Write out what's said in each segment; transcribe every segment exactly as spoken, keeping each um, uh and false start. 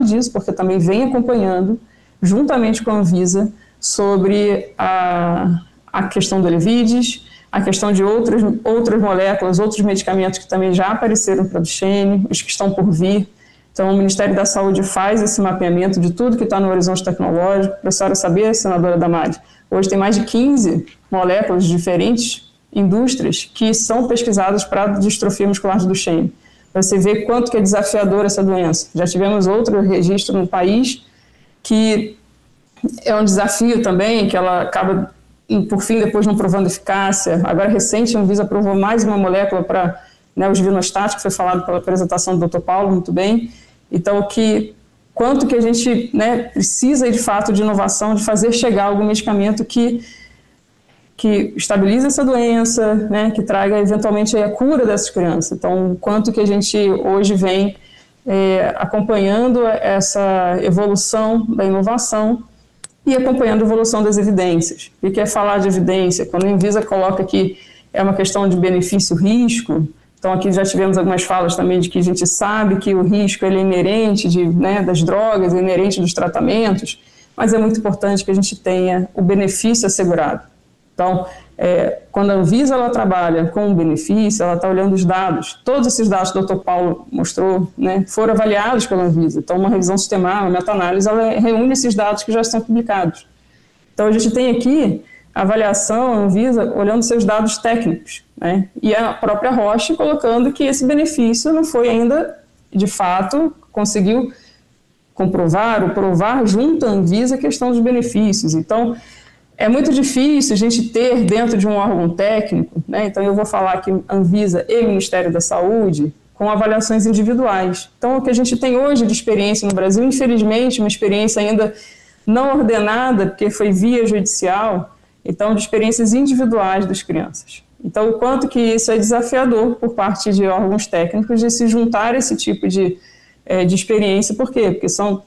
disso, porque também vem acompanhando, juntamente com a Anvisa, sobre a, a questão do Elevides, a questão de outras, outras moléculas, outros medicamentos que também já apareceram para o Duchenne, os que estão por vir. Então, o Ministério da Saúde faz esse mapeamento de tudo que está no horizonte tecnológico. Para a senhora saber, senadora Damares, hoje tem mais de quinze moléculas de diferentes indústrias que são pesquisadas para a distrofia muscular de Duchenne. Para você ver quanto que é desafiadora essa doença. Já tivemos outro registro no país que é um desafio também, que ela acaba, por fim, depois não provando eficácia. Agora, recente, a Anvisa aprovou mais uma molécula para, né, os vinostat, que foi falado pela apresentação do doutor Paulo, muito bem. Então, que, quanto que a gente, né, precisa, de fato, de inovação, de fazer chegar algum medicamento que, que estabilize essa doença, né, que traga, eventualmente, a cura dessas crianças. Então, quanto que a gente hoje vem é, acompanhando essa evolução da inovação e acompanhando a evolução das evidências. O que é falar de evidência? Quando a Anvisa coloca que é uma questão de benefício-risco, então aqui já tivemos algumas falas também de que a gente sabe que o risco ele é inerente de, né, das drogas, é inerente dos tratamentos, mas é muito importante que a gente tenha o benefício assegurado. Então, é, quando a Anvisa ela trabalha com o benefício, ela está olhando os dados. Todos esses dados que o doutor Paulo mostrou, né, foram avaliados pela Anvisa. Então, uma revisão sistemática, uma meta-análise, ela reúne esses dados que já estão publicados. Então, a gente tem aqui a avaliação, a Anvisa, olhando seus dados técnicos, né, e a própria Roche colocando que esse benefício não foi ainda, de fato, conseguiu comprovar ou provar junto à Anvisa a questão dos benefícios. Então, é muito difícil a gente ter dentro de um órgão técnico, né? Então eu vou falar aqui Anvisa e Ministério da Saúde, com avaliações individuais. Então o que a gente tem hoje de experiência no Brasil, infelizmente, uma experiência ainda não ordenada, porque foi via judicial, então de experiências individuais das crianças. Então o quanto que isso é desafiador por parte de órgãos técnicos de se juntar a esse tipo de, é, de experiência, por quê? Porque são...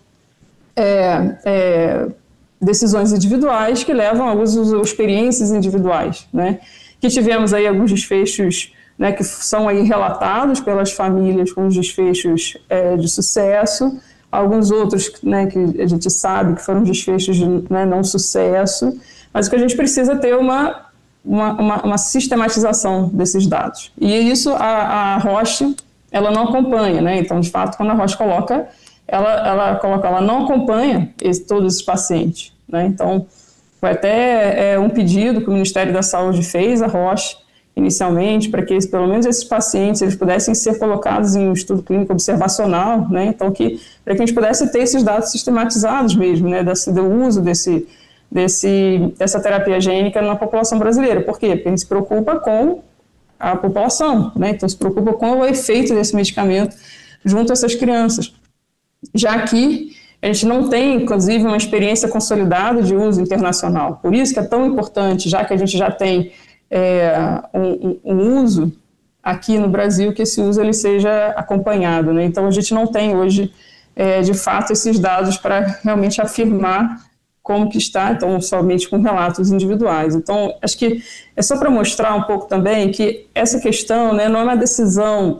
É, é, decisões individuais que levam a uso de experiências individuais, né? Que tivemos aí alguns desfechos, né, que são aí relatados pelas famílias com os desfechos é, de sucesso, alguns outros, né, que a gente sabe que foram desfechos de, né, não sucesso, mas o que a gente precisa ter uma, uma, uma, uma sistematização desses dados. E isso a, a Roche, ela não acompanha, né? Então, de fato, quando a Roche coloca, ela, ela, coloca, ela não acompanha esse, todos esses pacientes. Né? Então, foi até é, um pedido que o Ministério da Saúde fez à Roche, inicialmente, para que pelo menos esses pacientes eles pudessem ser colocados em um estudo clínico observacional, né? Então, que, para que a gente pudesse ter esses dados sistematizados mesmo, né? Desse, do uso desse, desse, dessa terapia gênica na população brasileira. Por quê? Porque a gente se preocupa com a população, né? Então, se preocupa com o efeito desse medicamento junto a essas crianças. Já que a gente não tem, inclusive, uma experiência consolidada de uso internacional. Por isso que é tão importante, já que a gente já tem é, um, um uso aqui no Brasil, que esse uso ele seja acompanhado, né? Então, a gente não tem hoje, é, de fato, esses dados para realmente afirmar como que está, então, somente com relatos individuais. Então, acho que é só para mostrar um pouco também que essa questão, né, não é uma decisão...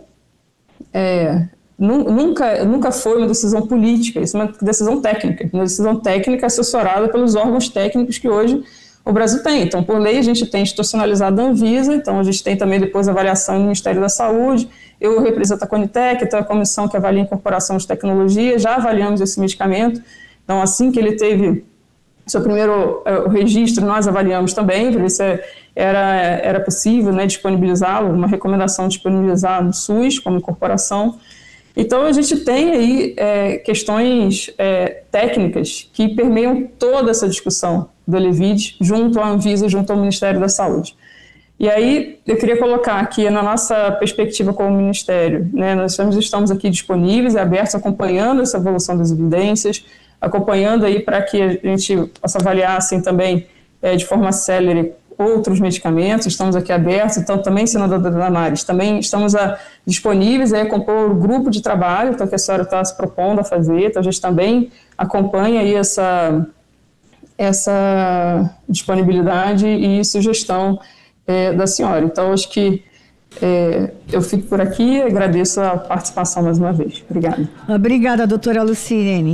É, Nunca, nunca foi uma decisão política, isso é uma decisão técnica, uma decisão técnica assessorada pelos órgãos técnicos que hoje o Brasil tem. Então, por lei, a gente tem institucionalizado a Anvisa, então a gente tem também depois a avaliação no Ministério da Saúde, eu represento a Conitec, então a comissão que avalia a incorporação de tecnologia, já avaliamos esse medicamento, então assim que ele teve seu primeiro uh, registro, nós avaliamos também, para ver se era, era possível, né, disponibilizá-lo, uma recomendação de disponibilizar no SUS como incorporação. Então, a gente tem aí é, questões é, técnicas que permeiam toda essa discussão do Elevides junto à Anvisa, junto ao Ministério da Saúde. E aí, eu queria colocar aqui na nossa perspectiva como Ministério, né, nós estamos, estamos aqui disponíveis e abertos, acompanhando essa evolução das evidências, acompanhando aí para que a gente possa avaliar, assim, também, é, de forma célere, outros medicamentos, estamos aqui abertos, então também, senadora Damares, também estamos a, disponíveis a compor o grupo de trabalho, então que a senhora está se propondo a fazer, então a gente também acompanha aí essa, essa disponibilidade e sugestão é, da senhora. Então, acho que É, eu fico por aqui e agradeço a participação mais uma vez. Obrigada. Obrigada, doutora Lucilene.